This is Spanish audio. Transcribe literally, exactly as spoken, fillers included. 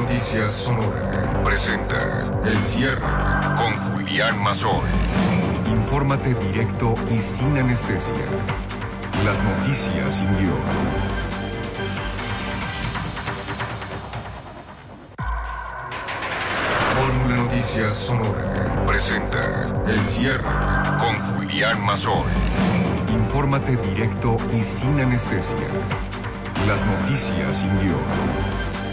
Noticias Sonora presenta El Cierre con Julián Mazón. Infórmate directo y sin anestesia. Las noticias sin guión. Fórmula Noticias Sonora presenta El Cierre con Julián Mazón. Infórmate directo y sin anestesia. Las noticias sin guión.